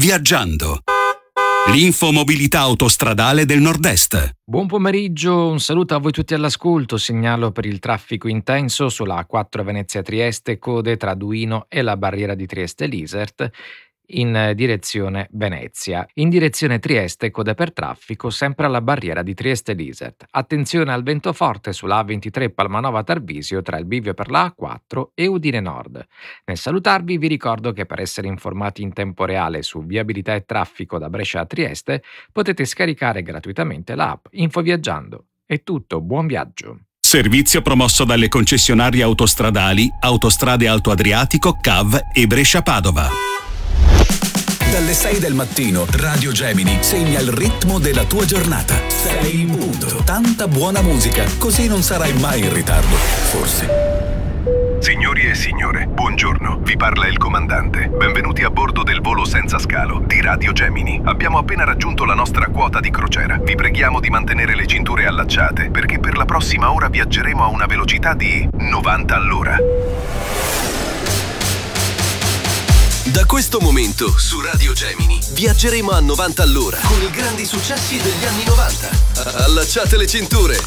Viaggiando. L'infomobilità autostradale del Nord-Est. Buon pomeriggio, un saluto a voi tutti all'ascolto. Segnalo per il traffico intenso sulla A4 Venezia-Trieste, code tra Duino e la barriera di Trieste-Lisert in direzione Venezia. In direzione Trieste, code per traffico sempre alla barriera di Trieste-Lisert. Attenzione al vento forte sulla A23 Palmanova-Tarvisio tra il bivio per la A4 e Udine Nord. Nel salutarvi vi ricordo che per essere informati in tempo reale su viabilità e traffico da Brescia a Trieste potete scaricare gratuitamente l'app Infoviaggiando. È tutto, buon viaggio! Servizio promosso dalle concessionarie autostradali Autostrade Alto Adriatico, CAV e Brescia-Padova. Dalle 6 del mattino Radio Gemini segna il ritmo della tua giornata. 6 in punto. Tanta buona musica, così non sarai mai in ritardo, forse. Signori e signore, buongiorno. Vi parla il comandante. Benvenuti a bordo del volo senza scalo di Radio Gemini. Abbiamo appena raggiunto la nostra quota di crociera. Vi preghiamo di mantenere le cinture allacciate perché per la prossima ora viaggeremo a una velocità di 90 all'ora. Da questo momento su Radio Gemini viaggeremo a 90 all'ora con i grandi successi degli anni 90. Allacciate le cinture.